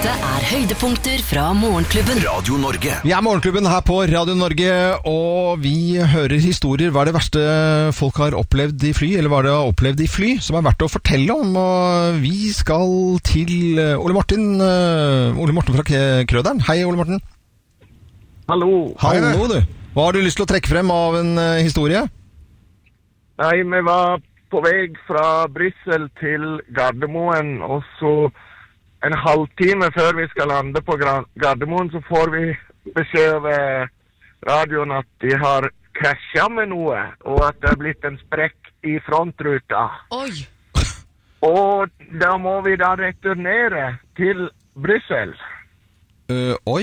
Dette høydepunkter fra Morgenklubben. Radio Norge. Vi Morgenklubben her på Radio Norge, og vi hører historier. Hva det verste folk har opplevd i fly, eller hva det har opplevd i fly, som verdt å fortelle om. Og vi skal til Ole Martin fra Krøderen. Hei, Ole Martin. Hallo. Hallo, du. Hva har du lyst til å trekke frem av en historie? Nei, vi var på vei fra Brussel til Gardermoen, og så en halvtime før vi skal lande på Gardermoen, så får vi beskjed over radioen at de har krasjet med noe, og at det har blitt en sprekk i frontruta. Oi! Og da må vi da returnere til Brussel. Oi!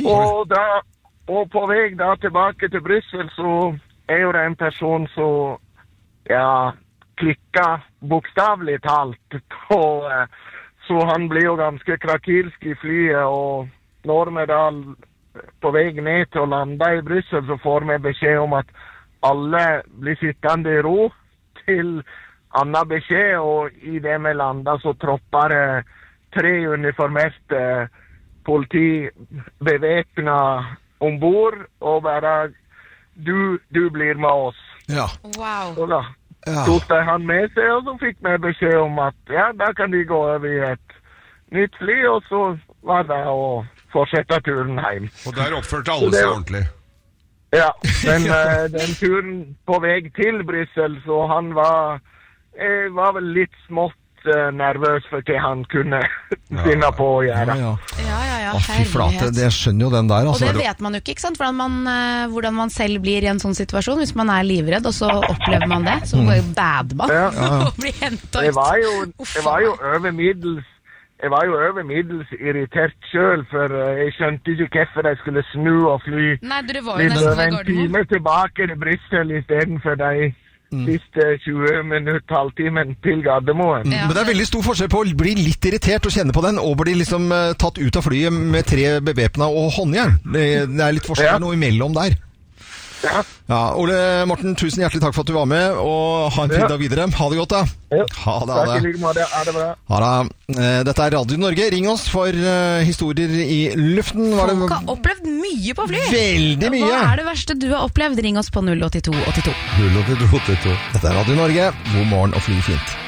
Og på vei da tilbake til Brussel, så jo det en person som klikka bokstavlig talt på... Så han blir jo ganske krakilsk i flyet, og når vi da på vei ned til å lande i Brussel, så får vi beskjed om at alle blir sittende i ro til annen beskjed, og i det vi lander så tropper 3 uniformerte politi bevæpna ombord, og bare du blir med oss. Ja. Wow. Og da tok de han med seg, og så fikk vi beskjed om at da kan de gå over i et nytt fly, og så var det å fortsette turen hjem. Og der oppførte alle seg ordentlig. Ja, den turen på vei til Brussel, så han var vel litt smått nervøs for hva han kunne finne på å gjøre. Ja, fy flate, det skjønner jo den der. Altså. Og det vet man jo ikke sant? Hvordan man selv blir i en sånn situasjon. Hvis man livredd, og så opplever man det, så bader man og blir hentet ut. Jeg var jo over middels irritert selv, for jeg skjønte ikke hvorfor de skulle snu og fly. Nei, dere var jo nesten ved en time tilbake til Brussel i stedet for de siste 20 minutter, halvtimen til Gardermoen. Men det veldig stor forskjell på å bli litt irritert og kjenne på den, og bli liksom tatt ut av flyet med 3 bevæpna og håndjern. Det litt forskjell noe imellom der. Ja, Ole Morten, tusen hjertelig takk for at du var med, og ha en fin dag videre. Ha det godt da. Ha det. Takk i like måte. Ha det bra. Ha det. Dette Radio Norge. Ring oss for historier i luften. Folk har opplevd mye på fly. Veldig mye. Hva det verste du har opplevd? Ring oss på 08282. 08282. Dette Radio Norge. God morgen og fly fint.